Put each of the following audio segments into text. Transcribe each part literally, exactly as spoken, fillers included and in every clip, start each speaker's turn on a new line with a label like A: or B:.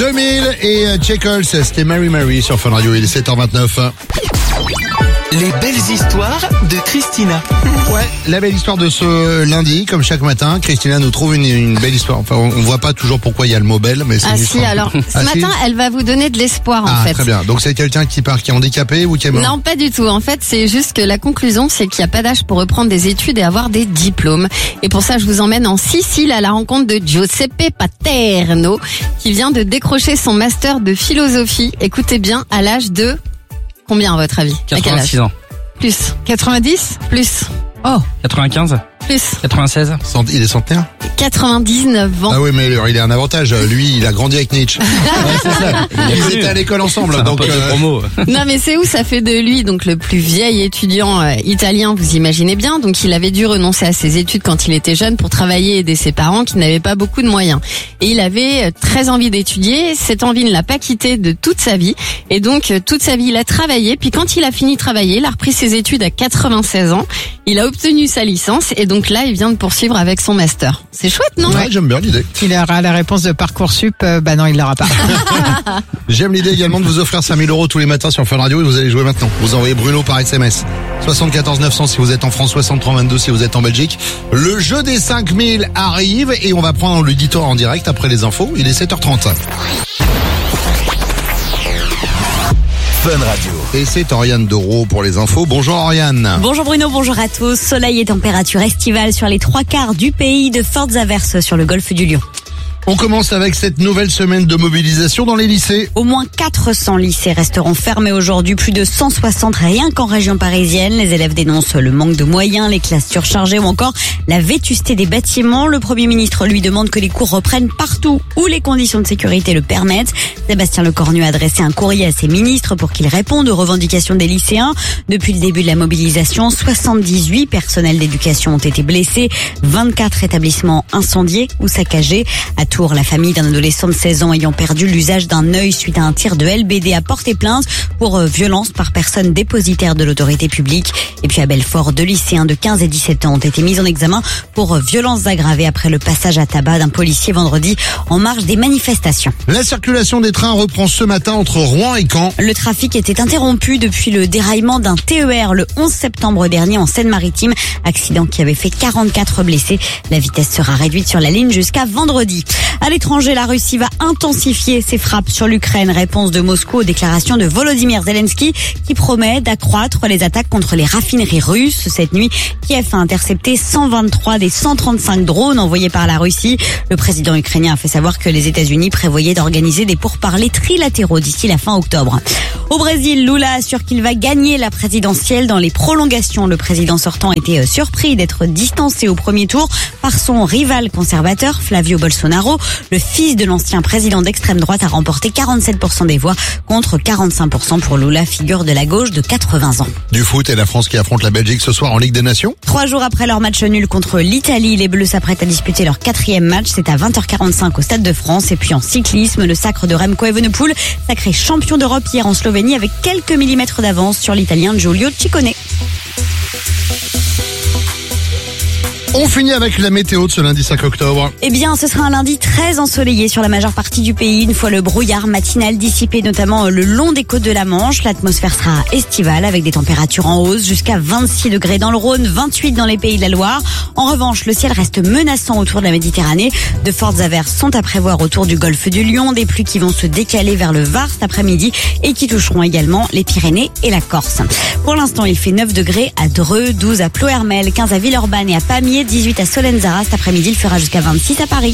A: deux mille et Checkles, c'était Mary Mary sur Fun Radio, il est sept heures vingt-neuf.
B: Les belles histoires de Christina.
A: Ouais, la belle histoire de ce lundi, comme chaque matin, Christina nous trouve une, une belle histoire. Enfin, on, on voit pas toujours pourquoi il y a le mot belle, mais c'est
C: ah
A: une
C: si,
A: histoire.
C: alors, ce
A: ah,
C: matin,
A: si
C: elle va vous donner de l'espoir, en
A: ah,
C: fait.
A: Très bien. Donc c'est quelqu'un qui part, qui est handicapé ou qui est mort?
C: Non, pas du tout. En fait, c'est juste que la conclusion, c'est qu'il n'y a pas d'âge pour reprendre des études et avoir des diplômes. Et pour ça, je vous emmène en Sicile à la rencontre de Giuseppe Paterno, qui vient de décrocher son master de philosophie. Écoutez bien, à l'âge de combien à votre avis?
D: quatre-vingt-six ans.
C: Plus.
E: quatre-vingt-dix
C: Plus.
E: Oh.
D: quatre-vingt-quinze.
C: Plus.
D: quatre-vingt-seize.
A: Il est centenaire?
C: quatre-vingt-dix-neuf ans.
A: Ah oui, mais il a un avantage. Lui, il a grandi avec Nietzsche.
D: Ouais, c'est ça.
A: Ils étaient à l'école ensemble.
D: C'est un
A: Donc,
D: pote de
A: euh,
D: promo.
C: Non mais c'est où ça fait de lui donc le plus vieil étudiant euh, italien, vous imaginez bien. Donc il avait dû renoncer à ses études quand il était jeune pour travailler et aider ses parents qui n'avaient pas beaucoup de moyens. Et il avait euh, très envie d'étudier, cette envie ne l'a pas quitté de toute sa vie. Et donc euh, toute sa vie il a travaillé, puis quand il a fini de travailler, il a repris ses études à quatre-vingt-seize ans. Il a obtenu sa licence et donc là il vient de poursuivre avec son master. C'est chouette, non?
A: ouais, j'aime bien l'idée.
E: Il aura la réponse de Parcoursup, euh, bah non, il l'aura pas.
A: J'aime l'idée également de vous offrir cinq mille euros tous les matins sur Fun Radio et vous allez jouer maintenant. Vous envoyez Bruno par S M S. soixante-quatorze neuf cents si vous êtes en France, soixante-trois vingt-deux si vous êtes en Belgique. Le jeu des cinq mille arrive et on va prendre l'éditeur en direct après les infos. Il est sept heures trente.
B: Fun Radio.
A: Et c'est Oriane Dereau pour les infos. Bonjour Oriane.
F: Bonjour Bruno, bonjour à tous. Soleil et température estivale sur les trois quarts du pays, de fortes averses sur le golfe du Lion.
A: On commence avec cette nouvelle semaine de mobilisation dans les lycées.
F: Au moins quatre cents lycées resteront fermés aujourd'hui, plus de cent soixante rien qu'en région parisienne. Les élèves dénoncent le manque de moyens, les classes surchargées ou encore la vétusté des bâtiments. Le Premier ministre lui demande que les cours reprennent partout où les conditions de sécurité le permettent. Sébastien Lecornu a adressé un courrier à ses ministres pour qu'ils répondent aux revendications des lycéens. Depuis le début de la mobilisation, soixante-dix-huit personnels d'éducation ont été blessés, vingt-quatre établissements incendiés ou saccagés. À Tours, la famille d'un adolescent de seize ans ayant perdu l'usage d'un œil suite à un tir de L B D a porté plainte pour violence par personne dépositaire de l'autorité publique. Et puis à Belfort, deux lycéens de quinze et dix-sept ans ont été mis en examen pour violences aggravées après le passage à tabac d'un policier vendredi en marge des manifestations.
A: La circulation des trains reprend ce matin entre Rouen et Caen.
F: Le trafic était interrompu depuis le déraillement d'un T E R le onze septembre dernier en Seine-Maritime. Accident qui avait fait quarante-quatre blessés. La vitesse sera réduite sur la ligne jusqu'à vendredi. À l'étranger, la Russie va intensifier ses frappes sur l'Ukraine. Réponse de Moscou aux déclarations de Volodymyr Zelensky qui promet d'accroître les attaques contre les raffineries russes. Cette nuit, Kiev a intercepté cent vingt-trois des cent trente-cinq drones envoyés par la Russie. Le président ukrainien a fait savoir que les États-Unis prévoyaient d'organiser des pourparlers trilatéraux d'ici la fin octobre. Au Brésil, Lula assure qu'il va gagner la présidentielle dans les prolongations. Le président sortant était surpris d'être distancé au premier tour par son rival conservateur, Flavio Bolsonaro. Le fils de l'ancien président d'extrême droite a remporté quarante-sept pour cent des voix contre quarante-cinq pour cent pour Lula, figure de la gauche de quatre-vingts ans.
A: Du foot et la France qui affronte la Belgique ce soir en Ligue des Nations.
F: Trois jours après leur match nul contre l'Italie, les Bleus s'apprêtent à disputer leur quatrième match. C'est à vingt heures quarante-cinq au Stade de France. Et puis en cyclisme, le sacre de Remco Evenepoel, sacré champion d'Europe hier en Slovénie avec quelques millimètres d'avance sur l'Italien Giulio Ciccone.
A: On finit avec la météo de ce lundi cinq octobre.
F: Eh bien, ce sera un lundi très ensoleillé sur la majeure partie du pays, une fois le brouillard matinal dissipé, notamment le long des côtes de la Manche. L'atmosphère sera estivale avec des températures en hausse jusqu'à vingt-six degrés dans le Rhône, vingt-huit dans les Pays de la Loire. En revanche, le ciel reste menaçant autour de la Méditerranée. De fortes averses sont à prévoir autour du golfe du Lion, des pluies qui vont se décaler vers le Var cet après-midi et qui toucheront également les Pyrénées et la Corse. Pour l'instant, il fait neuf degrés à Dreux, douze à Ploërmel, quinze à Villeurbanne et à Pamiers, dix-huit à Solenzara. Cet après-midi, il fera jusqu'à vingt-six à Paris.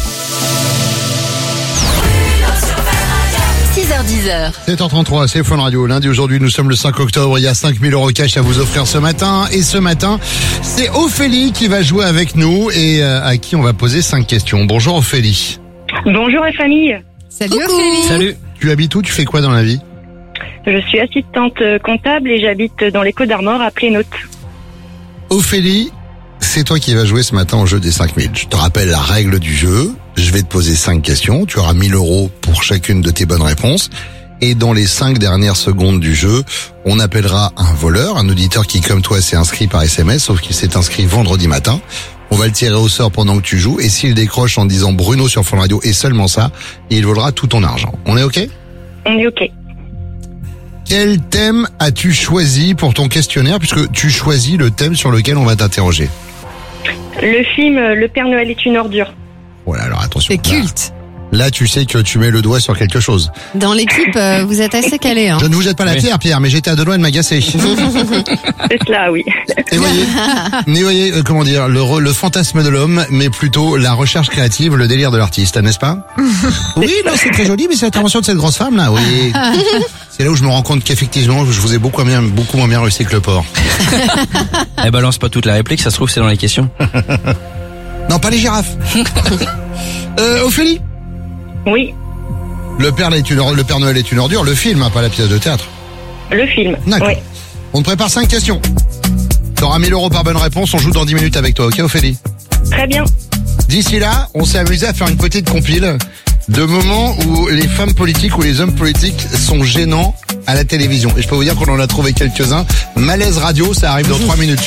C: six heures dix.
A: sept heures trente-trois, c'est Fun Radio. Lundi, aujourd'hui, nous sommes le cinq octobre. Il y a cinq mille euros cash à vous offrir ce matin. Et ce matin, c'est Ophélie qui va jouer avec nous et euh, à qui on va poser cinq questions. Bonjour Ophélie.
G: Bonjour la famille.
E: Salut
C: Coucou.
E: Ophélie.
D: Salut.
A: Tu habites où? Tu fais quoi dans la vie?
G: Je suis assistante comptable et j'habite dans les Côtes d'Armor à Plénote.
A: Ophélie, c'est toi qui vas jouer ce matin au jeu des cinq mille. Je te rappelle la règle du jeu. Je vais te poser cinq questions. Tu auras mille euros pour chacune de tes bonnes réponses. Et dans les cinq dernières secondes du jeu, on appellera un voleur, un auditeur qui, comme toi, s'est inscrit par S M S, sauf qu'il s'est inscrit vendredi matin. On va le tirer au sort pendant que tu joues. Et s'il décroche en disant Bruno sur Fun Radio et seulement ça, il volera tout ton argent. On est OK?
G: On est OK.
A: Quel thème as-tu choisi pour ton questionnaire, puisque tu choisis le thème sur lequel on va t'interroger?
G: Le film euh, Le Père Noël est une ordure.
A: Voilà, alors attention.
E: C'est
A: Là-
E: culte.
A: Là, tu sais que tu mets le doigt sur quelque chose.
C: Dans l'équipe, euh, vous êtes assez calé. Hein.
A: Je ne vous jette pas la
D: Oui.
A: pierre, Pierre, mais j'étais à deux doigts de m'agacer.
G: C'est cela, oui.
A: Et voyez, mais voyez, euh, comment dire, le, re- le fantasme de l'homme, mais plutôt la recherche créative, le délire de l'artiste, n'est-ce pas? Oui, non, c'est très joli, mais c'est l'intervention de cette grosse femme, là, oui. C'est là où je me rends compte qu'effectivement, je vous ai beaucoup moins bien, beaucoup moins bien réussi que le porc.
D: Elle balance pas toute la réplique, ça se trouve c'est dans les questions.
A: Non, pas les girafes. euh, Ophélie?
G: Oui,
A: Le Père, est une, or- le Père Noël est une ordure, le film, hein, pas la pièce de théâtre.
G: le film.
A: D'accord.
G: Oui.
A: On te prépare cinq questions. T'auras mille euros par bonne réponse, on joue dans dix minutes avec toi, ok Ophélie?
G: Très bien.
A: D'ici là, on s'est amusé à faire une petite compile de moments où les femmes politiques ou les hommes politiques sont gênants à la télévision. Et je peux vous dire qu'on en a trouvé quelques-uns. Malaise radio, ça arrive dans trois minutes.